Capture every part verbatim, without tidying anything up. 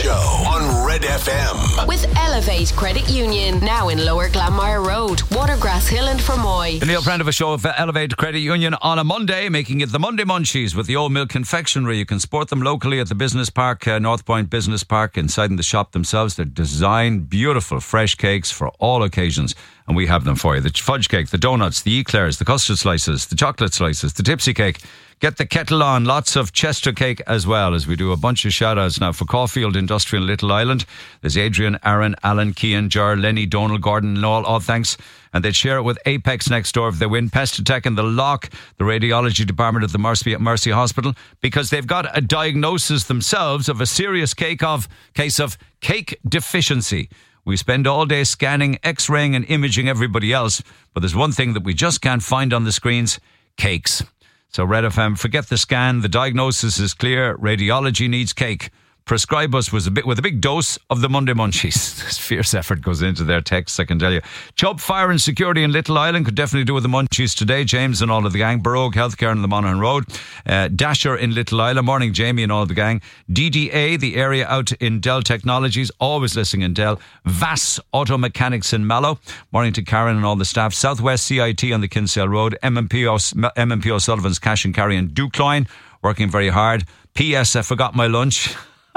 Show on Red F M. With Elevate Credit Union, now in Lower Glanmire Road, Watergrass Hill and Fermoy. The Neil Prendeville Show of Elevate Credit Union on a Monday, making it the Monday Munchies with the Old Mill Confectionery. You can sport them locally at the Business Park, uh, North Point Business Park, inside in the shop themselves. They're designed beautiful, fresh cakes for all occasions. And we have them for you. The fudge cake, the donuts, the eclairs, the custard slices, the chocolate slices, the tipsy cake. Get the kettle on. Lots of Chester cake as well, as we do a bunch of shout outs now for Caulfield Industrial Little Island. There's Adrian, Aaron, Alan, Kean, Jar, Lenny, Donald, Gordon and all. All thanks. And they'd share it with Apex next door if they win. Pest Attack in the Lock, the radiology department at the Mercy, Mercy Hospital, because they've got a diagnosis themselves of a serious cake of, case of cake deficiency. We spend all day scanning, x-raying and imaging everybody else, but there's one thing that we just can't find on the screens: cakes. So Red F M, forget the scan. The diagnosis is clear. Radiology needs cake. Prescribe us with a, bit, with a big dose of the Monday Munchies. This fierce effort goes into their texts, I can tell you. Chubb Fire and Security in Little Island could definitely do with the Munchies today. James and all of the gang. Baroque Healthcare in the Monaghan Road. Uh, Dasher in Little Island. Morning, Jamie and all of the gang. D D A, the area out in Dell Technologies. Always listening in Dell. V A S Auto Mechanics in Mallow. Morning to Karen and all the staff. Southwest C I T on the Kinsale Road. M M P O'Sullivan's Cash and Carry in Ducline. Working very hard. P S I forgot my lunch.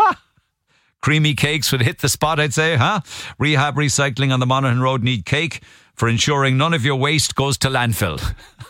Creamy cakes would hit the spot, I'd say, huh? Rehab Recycling on the Monaghan Road need cake for ensuring none of your waste goes to landfill.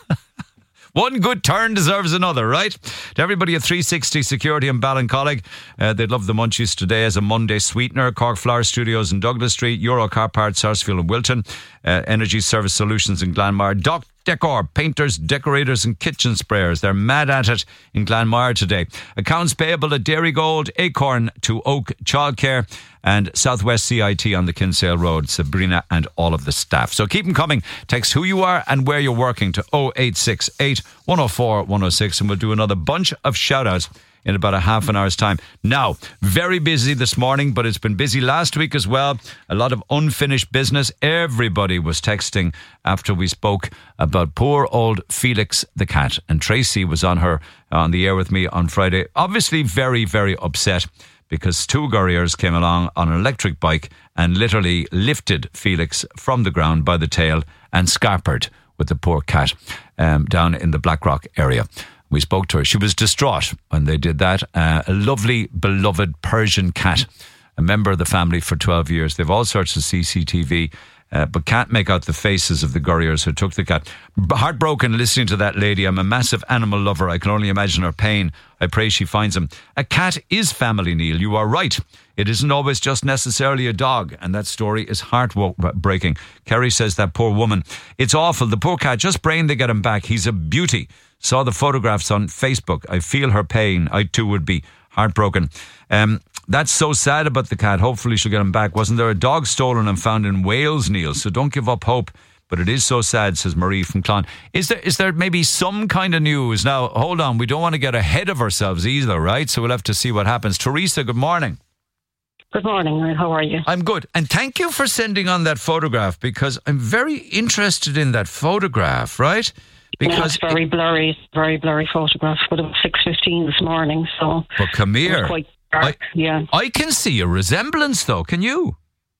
One good turn deserves another, right? To everybody at three sixty Security in Ballincollig, uh, they'd love the Munchies today as a Monday sweetener. Cork Flower Studios in Douglas Street, Euro Car Parts, Sarsfield and Wilton, uh, Energy Service Solutions in Glanmire, Doc Decor, painters, decorators and kitchen sprayers. They're mad at it in Glanmire today. Accounts payable at Dairygold, Acorn to Oak Childcare and Southwest C I T on the Kinsale Road. Sabrina and all of the staff. So keep them coming. Text who you are and where you're working to oh eight six eight, one oh four, one oh six and we'll do another bunch of shout outs in about a half an hour's time. Now, very busy this morning, but it's been busy last week as well. A lot of unfinished business. Everybody was texting after we spoke about poor old Felix the cat. And Tracy was on her on the air with me on Friday. Obviously very, very upset because two gurriers came along on an electric bike and literally lifted Felix from the ground by the tail and scarpered with the poor cat um, down in the Blackrock area. We spoke to her. She was distraught when they did that. Uh, a lovely, beloved Persian cat, a member of the family for twelve years. They've all sorts of C C T V, uh, but can't make out the faces of the gurriers who took the cat. Heartbroken listening to that lady. I'm a massive animal lover. I can only imagine her pain. I pray she finds him. A cat is family, Neil. You are right. It isn't always just necessarily a dog, and that story is heartbreaking. Kerry says that poor woman. It's awful. The poor cat, just praying they get him back. He's a beauty. Saw the photographs on Facebook. I feel her pain. I too would be heartbroken. Um, that's so sad about the cat. Hopefully she'll get him back. Wasn't there a dog stolen and found in Wales, Neil? So don't give up hope. But it is so sad, says Marie from Clon. Is there is there maybe some kind of news? Now, hold on. We don't want to get ahead of ourselves either, right? So we'll have to see what happens. Teresa, good morning. Good morning. How are you? I'm good. And thank you for sending on that photograph because I'm very interested in that photograph, right? Because yeah, it's very it, blurry, very blurry photograph, but it was six fifteen this morning, so... But come here. Quite dark, I, yeah. I can see a resemblance, though. Can you?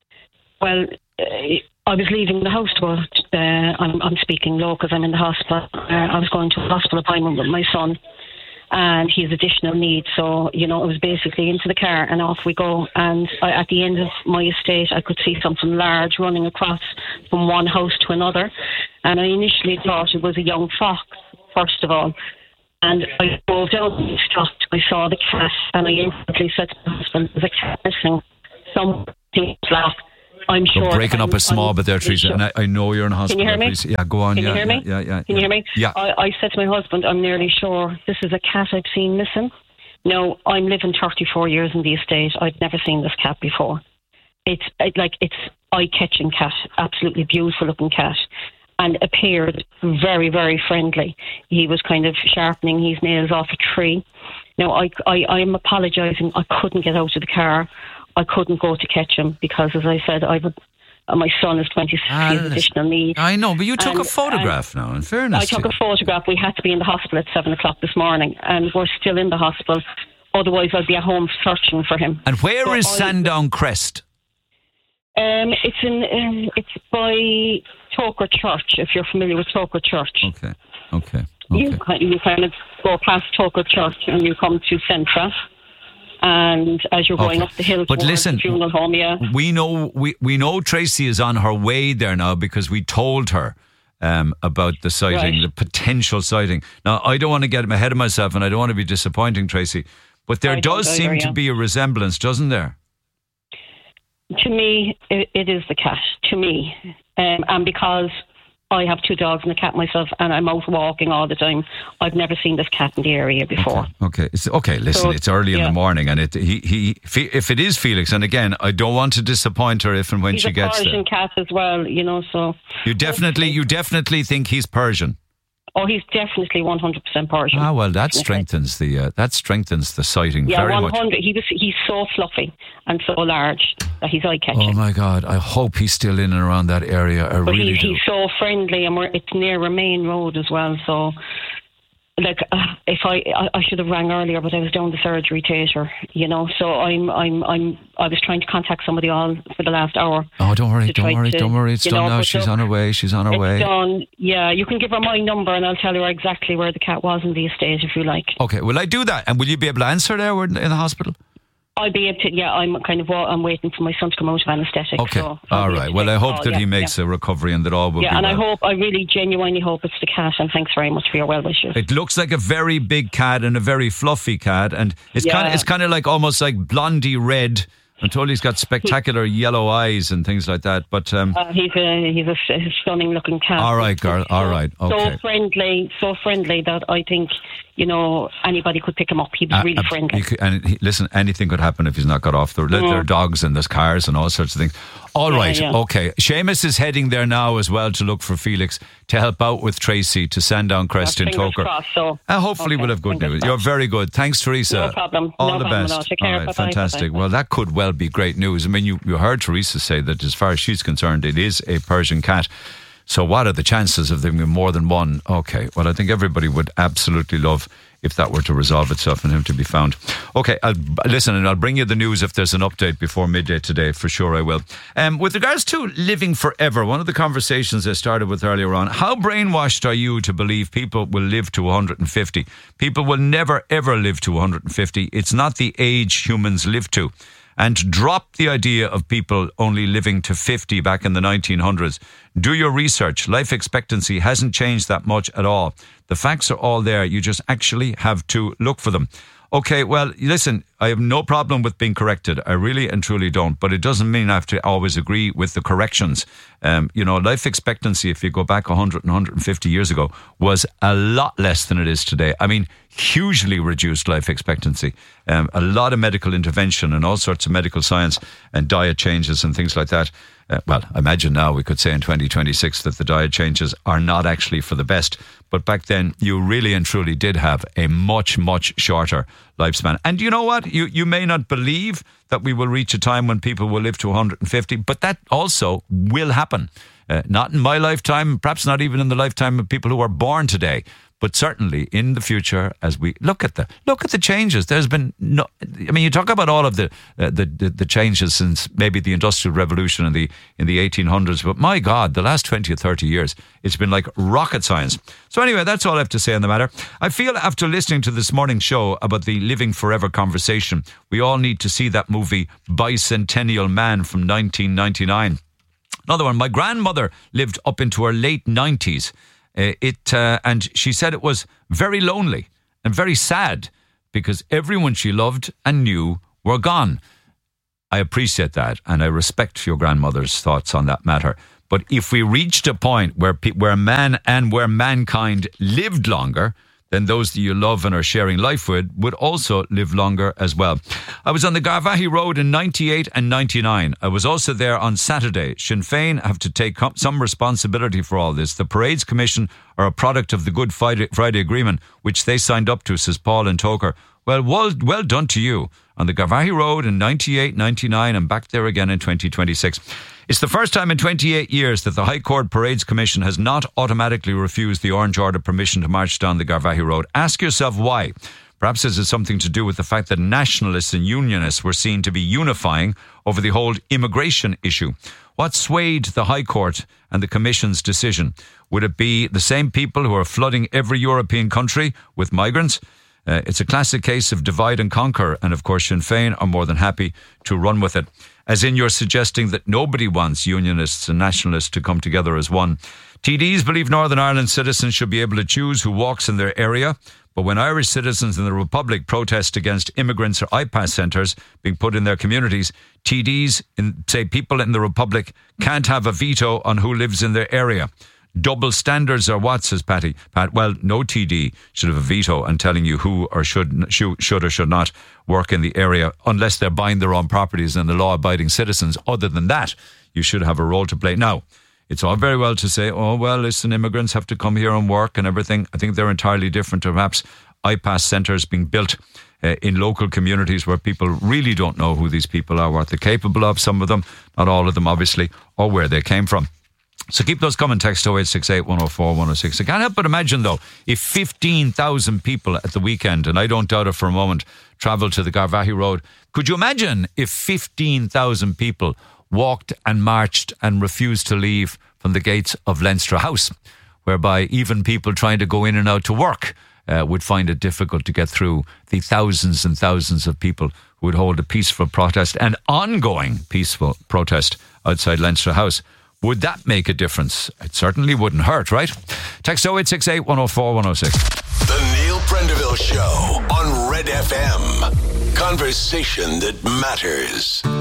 Well, uh, I was leaving the house to go... Uh, I'm, I'm speaking low because I'm in the hospital. Uh, I was going to a hospital appointment with my son, and he has additional needs, so, you know, it was basically into the car and off we go. And I, at the end of my estate, I could see something large running across from one house to another. And I initially thought it was a young fox, first of all. And I drove down and stopped. I saw the cat, and I instantly said to my husband, there's a cat missing. Something black. I'm sure. We're breaking up a small bit there, Teresa, sure. and I, I know you're in hospital. Can you hear me? Please. Yeah, go on. Can yeah, you hear me? Yeah, yeah, yeah. Can you hear me? Yeah. I, I said to my husband, I'm nearly sure this is a cat I've seen missing. No, I'm living thirty-four years in the estate. I'd never seen this cat before. It's it, like it's eye-catching cat, absolutely beautiful-looking cat, and appeared very, very friendly. He was kind of sharpening his nails off a tree. Now, I, I, I'm apologising. I couldn't get out of the car. I couldn't go to catch him because, as I said, I've a, my son is twenty-six, ah, he has additional needs. I know, but you took and, a photograph now, in fairness. I took a photograph. We had to be in the hospital at seven o'clock this morning, and we're still in the hospital. otherwise I'll be at home searching for him. And where so is I, Sandown Crest? Um, it's in um, it's by Toker Church. If you're familiar with Toker Church, Okay, okay, you okay. kind you kind of go past Toker Church and you come to Centra. And as you're going Okay. up the hill But towards listen, the funeral home, yeah. We know we, we know Tracy is on her way there now because we told her um, about the sighting, Right. the potential sighting. Now, I don't want to get ahead of myself and I don't want to be disappointing, Tracy, but there I don't does either, seem to yeah. be a resemblance, doesn't there? To me, it, it is the cat. To me, um, and because I have two dogs and a cat myself, and I'm out walking all the time, I've never seen this cat in the area before. Okay, okay. It's, okay listen, So, it's early in yeah. the morning and it he, he if it is Felix, and again, I don't want to disappoint her if and when He's she a gets Persian there. cat as well, you know. So You definitely, you definitely think he's Persian. oh, he's definitely one hundred percent Persian. Ah, well, that Definitely. strengthens the uh, that strengthens the sighting Yeah, very one much. hundred. He was. He's so fluffy and so large that he's eye catching. Oh my God! I hope he's still in and around that area. I but really he's, do. he's so friendly, and we're, it's near a main road as well. So, like, uh, if I, I I should have rang earlier, but I was down the surgery theatre, you know. So I'm I'm I'm I was trying to contact somebody all for the last hour. Oh, don't worry, to don't try worry, to, don't worry. It's you done know, now. but She's look, on her way. She's on her It's way. done. Yeah, you can give her my number, and I'll tell her exactly where the cat was in the estate if you like. Okay, will I do that? And will you be able to answer there in in the hospital? I'll be able to. Yeah, I'm kind of. wa- I'm waiting for my son to come out of anaesthetic. Okay, So I'll all be able right. to Well, take I the hope call, that yeah, he makes yeah. a recovery and that all will Yeah, be and I well. hope, I really genuinely hope it's the cat, and thanks very much for your well wishes. It looks like a very big cat and a very fluffy cat, and it's Yeah. kind of it's kind of like almost like blondie red. I'm told he's got spectacular yellow eyes and things like that. But um, Uh, he's a he's a, s- a stunning looking cat. all right, girl. All right. Okay. So friendly, so friendly that I think, you know, anybody could pick him up. He was Uh, really uh, friendly. you could- and he, listen, anything could happen if he's not got off. There, there are dogs and there's cars and all sorts of things. All Yeah, right, yeah. okay. Seamus is heading there now as well to look for Felix to help out with Tracy to Sandown Crest Uh, in fingers Toker. crossed, so- Uh, hopefully okay, we'll have good fingers news. crossed. You're very good. Thanks, Teresa. No problem. All No the problem at best. all. Take care. All right, Bye-bye. fantastic. Bye-bye. Well, that could well be great news. I mean, you, you heard Teresa say that as far as she's concerned, it is a Persian cat. So what are the chances of there being more than one? Okay, well, I think everybody would absolutely love if that were to resolve itself and him to be found. Okay, I'll listen, and I'll bring you the news if there's an update before midday today. For sure I will. Um, with regards to living forever, one of the conversations I started with earlier on, how brainwashed are you to believe people will live to one hundred fifty? People will never, ever live to one hundred fifty. It's not the age humans live to. And drop the idea of people only living to fifty back in the nineteen hundreds. Do your research. Life expectancy hasn't changed that much at all. The facts are all there. You just actually have to look for them. Okay, well, listen, I have no problem with being corrected. I really and truly don't. But it doesn't mean I have to always agree with the corrections. Um, you know, life expectancy, if you go back one hundred and one hundred fifty years ago, was a lot less than it is today. I mean, hugely reduced life expectancy. Um, a lot of medical intervention and all sorts of medical science and diet changes and things like that. Uh, well, I imagine now we could say in twenty twenty-six that the diet changes are not actually for the best. But back then, you really and truly did have a much, much shorter lifespan. And you know what? You you may not believe that we will reach a time when people will live to one hundred fifty, but that also will happen. Uh, not in my lifetime, perhaps not even in the lifetime of people who are born today. But certainly in the future, as we look at the look at the changes, there's been no. I mean, you talk about all of the uh, the, the the changes since maybe the Industrial Revolution in the in the eighteen hundreds, but my God, the last twenty or thirty years, it's been like rocket science. So anyway, that's all I have to say on the matter. I feel after listening to this morning's show about the living forever conversation, we all need to see that movie Bicentennial Man from nineteen ninety-nine. Another one. My grandmother lived up into her late nineties. Uh, it uh, and she said it was very lonely and very sad because everyone she loved and knew were gone. I appreciate that and I respect your grandmother's thoughts on that matter. But if we reached a point where pe- where man and where mankind lived longer, then those that you love and are sharing life with would also live longer as well. I was on the Garvaghey Road in ninety-eight and ninety-nine. I was also there on Saturday. Sinn Féin have to take some responsibility for all this. The Parades Commission are a product of the Good Friday, Friday Agreement, which they signed up to, says Paul in Toker. Well, well, well done to you. On the Garvaghey Road in ninety-eight, ninety-nine and back there again in twenty twenty-six. It's the first time in twenty-eight years that the High Court Parades Commission has not automatically refused the Orange Order permission to march down the Garvaghey Road. Ask yourself why. Perhaps this is something to do with the fact that nationalists and unionists were seen to be unifying over the whole immigration issue. What swayed the High Court and the Commission's decision? Would it be the same people who are flooding every European country with migrants? Uh, it's a classic case of divide and conquer, and of course Sinn Féin are more than happy to run with it. As in, you're suggesting that nobody wants unionists and nationalists to come together as one. T Ds believe Northern Ireland citizens should be able to choose who walks in their area, but when Irish citizens in the Republic protest against immigrants or I PASS centres being put in their communities, T Ds, in, say people in the Republic, can't have a veto on who lives in their area. Double standards or what, says Patty. Pat, well, no T D should have a veto on telling you who or should should or should not work in the area unless they're buying their own properties and the law-abiding citizens. Other than that, you should have a role to play. Now, it's all very well to say, oh, well, listen, immigrants have to come here and work and everything. I think they're entirely different to perhaps I PASS centres being built uh, in local communities where people really don't know who these people are, what they're capable of, some of them, not all of them, obviously, or where they came from. So keep those coming. Text oh eight six eight, one oh four, one oh six. I can't help but imagine, though, if fifteen thousand people at the weekend, and I don't doubt it for a moment, travelled to the Garvaghey Road, could you imagine if fifteen thousand people walked and marched and refused to leave from the gates of Leinster House, whereby even people trying to go in and out to work uh, would find it difficult to get through the thousands and thousands of people who would hold a peaceful protest and ongoing peaceful protest outside Leinster House? Would that make a difference? It certainly wouldn't hurt, right? Text oh eight six eight, one oh four, one oh six. The Neil Prendeville Show on Red F M. Conversation that matters.